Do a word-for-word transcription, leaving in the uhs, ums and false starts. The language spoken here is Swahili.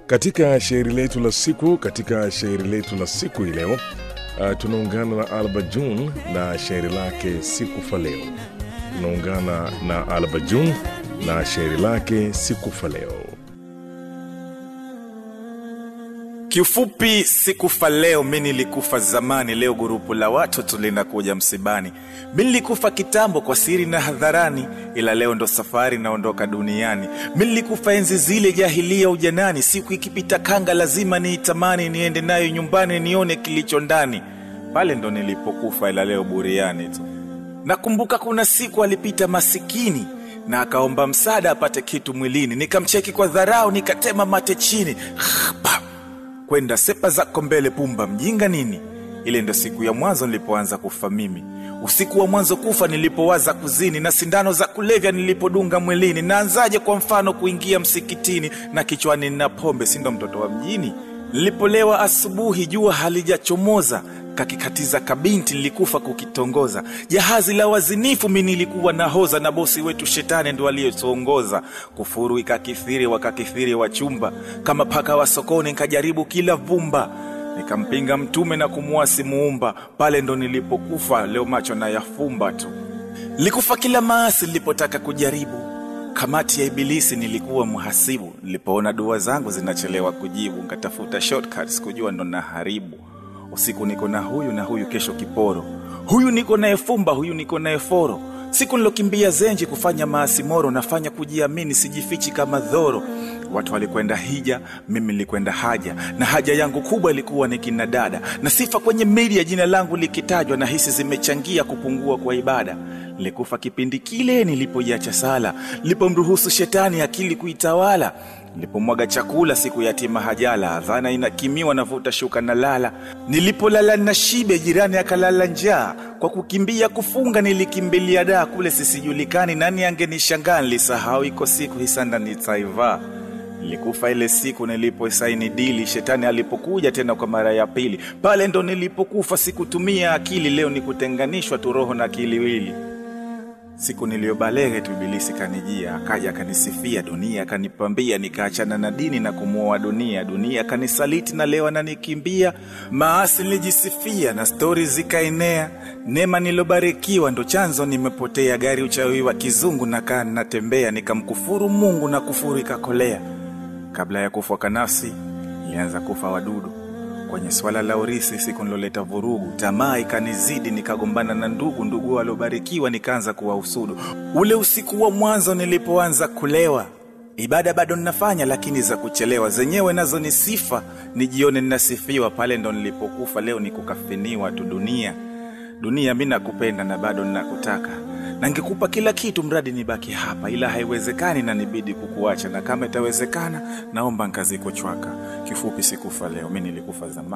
Katika shairi letu la siku, katika shairi letu la siku hii leo, uh, tunaungana na Alba June na shairi lake Sikufa Leo. Tunaungana na Alba June na shairi lake Sikufa Leo. Kiufupi, sikufa leo, mimi nilikufa zamani. Leo gurupu la watu tulinakuja msibani. Mimi nilikufa kitambo kwa siri na hadharani, ila leo ndo safari naondoka duniani. Mimi nilikufa enzi zile jahilia ujanani, siku ikipita kanga lazima niitamani, niende nayo nyumbani nione kilicho ndani. Pale ndo nilipokufa, ila leo buriani tu. Nakumbuka kuna siku alipita masikini na akaomba msaada apate kitu mwilini. Nikamcheki kwa dharau, nikatema mate chini. Kwenda sepa zako mbele pumba, mjinga nini? Ile ndo siku ya mwanzo nilipoanza kufa mimi. Usiku wa mwanzo kufa nilipowaza kuzini, na sindano za kulevya nilipodunga mwilini. Naanzaje kwa mfano kuingia msikitini, na kichwani nina pombe, si ndo mtoto wa mjini? Nilipolewa asubuhi jua halijachomoza, kakikatiza kabinti nilikufa kukitongoza. Jahazi la wazinifu mimi nilikuwa nahoza, na bosi wetu shetani ndo aliyetuongoza. Kufuru ikakithiri wakakithiri wachumba, kama paka wa sokoni nikajaribu kila vumba. Nikampinga mtume na kumuasi muumba, pale ndo nilipokufa, leo macho na yafumba tu. Nilikufa kila maasi nilipotaka kujaribu, kamati ya ibilisi nilikuwa muhasibu. Nilipoona dua zangu zinachelewa kujibu, nikatafuta shortcuts kujua ndo naharibu. Usiku niko na huyu na huyu, kesho kiporo. Huyu niko na efumba, huyu niko na eforo. Siku nilokimbia zenji kufanya maasi moro, nafanya kujiamini sijifichi kama dhoro. Watu walikwenda hija, mimi nilikwenda haja, na haja yangu kubwa ilikuwa ni kina dada. Na sifa kwenye media jina langu likitajwa, na hisi zimechangia kupungua kwa ibada. Nilikufa kipindi kile nilipoiacha sala, nilipomruhusu shetani akili kuitawala. Nilipomwaga chakula siku yatima hajala, adhana inakimiwa navuta shuka na lala. Nilipolala na shibe jirani akalala njaa, kwa kukimbia kufunga nilikimbilia daa. Kule sisijulikani nani angenishangaa, nilisahau iko siku hisanda nitaiva. Nilikufa ile siku niliposaini dili, shetani alipokuja tena kwa mara ya pili. Pale ndo nilipokufa, sikutumia akili, leo nikutenganishwa tu roho na akili wili. Siku niliyobalege tu ibilisi kanijia, akaja kanisifia dunia, kanipambia nikaachana na dini na kumuoa dunia. Dunia kanisaliti na leo ananikimbia, maasi nilijisifia na stories zikaenea. Neema nilobarikiwa ndo chanzo nimepotea, gari uchawi wa kizungu na kaa natembea. Nikamkufuru Mungu na kufuru ikakolea. Kabla ya kufa kwa nafsi, ilianza kufa wadudu. Kwenye swala la urisi siku niloleta vurugu, tamaa ikanizidi nikagombana na ndugu. Ndugu waliobarikiwa nikaanza kuwahusudu. Ule usiku wa mwanzo nilipoanza kulewa, ibada bado ninafanya lakini za kuchelewa. Zenyewe nazo ni sifa, nijione ninasifiwa. Pale ndo nilipokufa, leo nikukafiniwa tu dunia. Dunia mimi nakupenda na bado ninakutaka, na ningekupa kila kitu mradi nibaki hapa, ila haiwezekani na nibidi kukuacha. Na kama itawezekana naomba nkaziko chwaka. Kifupi, sikufa leo, mimi nilikufa zamani.